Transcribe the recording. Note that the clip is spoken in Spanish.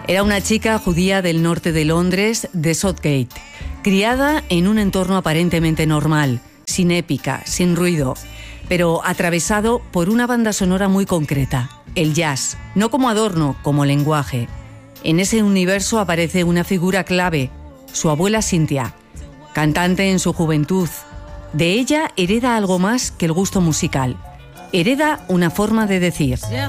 Era una chica judía del norte de Londres, de Southgate, criada en un entorno aparentemente normal, sin épica, sin ruido, pero atravesado por una banda sonora muy concreta, el jazz, no como adorno, como lenguaje. En ese universo aparece una figura clave, su abuela Cynthia, cantante en su juventud. De ella hereda algo más que el gusto musical. Hereda una forma de decir.